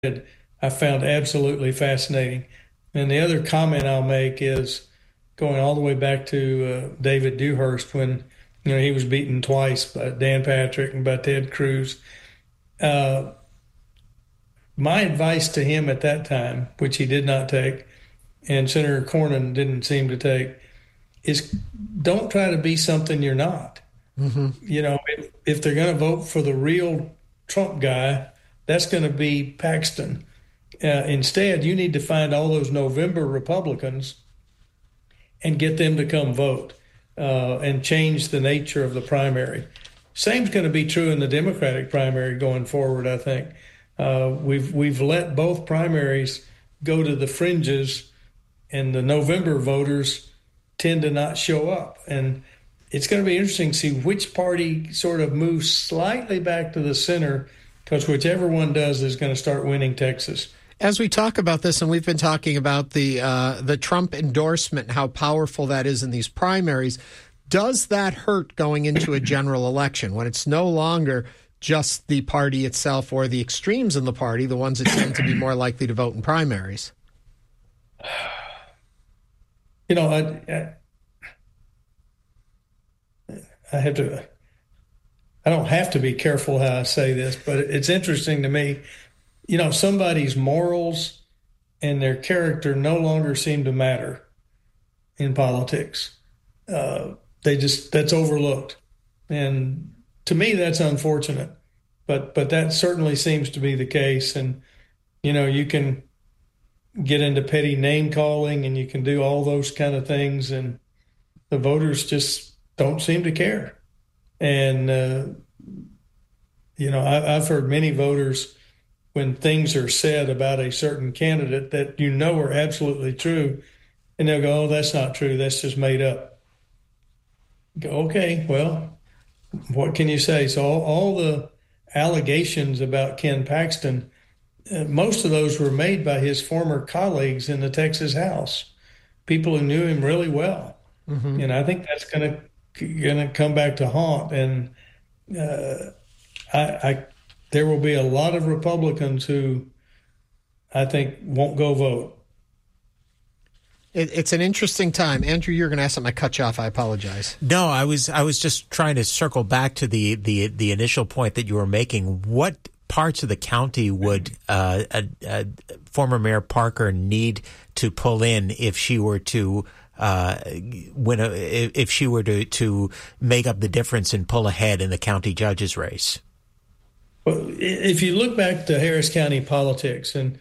I found absolutely fascinating. And the other comment I'll make is going all the way back to David Dewhurst when he was beaten twice by Dan Patrick and by Ted Cruz. Uh, my advice to him at that time, which he did not take, and Senator Cornyn didn't seem to take, is don't try to be something you're not. Mm-hmm. If they're going to vote for the real Trump guy, that's going to be Paxton. Instead, you need to find all those November Republicans and get them to come vote and change the nature of the primary. Same's going to be true in the Democratic primary going forward, I think. We've let both primaries go to the fringes, and the November voters tend to not show up. And it's going to be interesting to see which party sort of moves slightly back to the center, because whichever one does is going to start winning Texas. As we talk about this, and we've been talking about the Trump endorsement, how powerful that is in these primaries, does that hurt going into a general election when it's no longer just the party itself or the extremes in the party, the ones that tend to be more likely to vote in primaries? I don't have to be careful how I say this, but it's interesting to me. Somebody's morals and their character no longer seem to matter in politics. That's overlooked. And to me, that's unfortunate, but that certainly seems to be the case. And, you can get into petty name calling and you can do all those kind of things, and the voters just don't seem to care. And, I've heard many voters, when things are said about a certain candidate that are absolutely true, and they'll go, "Oh, that's not true. That's just made up." Go, okay, well, what can you say? So all the allegations about Ken Paxton, most of those were made by his former colleagues in the Texas House, people who knew him really well. Mm-hmm. And I think that's going to come back to haunt. And there will be a lot of Republicans who I think won't go vote. It's an interesting time. Andrew, you're going to ask something. I cut you off. I apologize. No, I was just trying to circle back to the initial point that you were making. What parts of the county would former Mayor Parker need to pull in if she were to if she were to make up the difference and pull ahead in the county judge's race? Well, if you look back to Harris County politics, and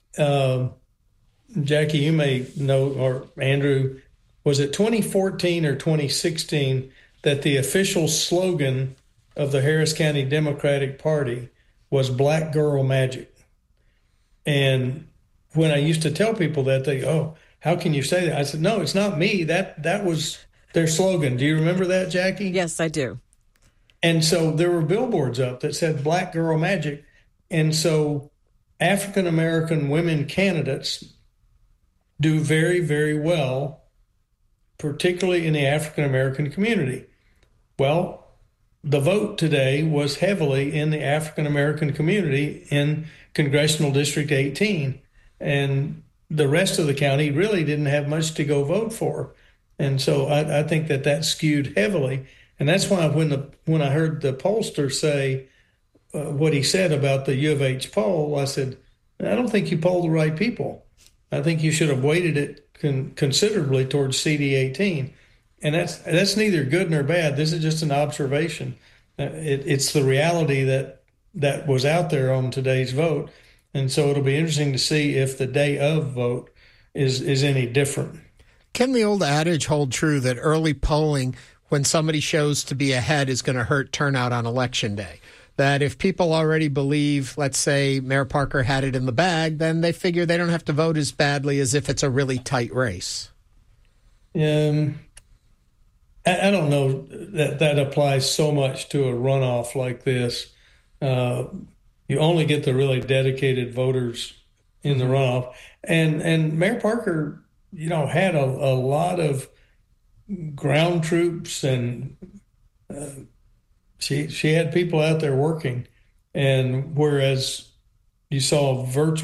Jackie, you may know, or Andrew, was it 2014 or 2016 that the official slogan of the Harris County Democratic Party was "Black Girl Magic"? And when I used to tell people that, they go, "Oh, how can you say that?" I said, "No, it's not me. That was their slogan." Do you remember that, Jackie? Yes, I do. And so there were billboards up that said "Black Girl Magic." And so African-American women candidates do very, very well, particularly in the African-American community. Well, the vote today was heavily in the African-American community in Congressional District 18. And the rest of the county really didn't have much to go vote for. And so I think that skewed heavily. And that's why when I heard the pollster say what he said about the U of H poll, I said, I don't think you polled the right people. I think you should have weighted it considerably towards CD18. And that's neither good nor bad. This is just an observation. It's the reality that was out there on today's vote. And so it'll be interesting to see if the day of vote is any different. Can the old adage hold true that early polling, when somebody shows to be ahead, is going to hurt turnout on Election Day? That if people already believe, let's say, Mayor Parker had it in the bag, then they figure they don't have to vote as badly as if it's a really tight race? I don't know that applies so much to a runoff like this. You only get the really dedicated voters in the runoff. And Mayor Parker, had a lot of ground troops, and she had people out there working. And whereas You saw virtual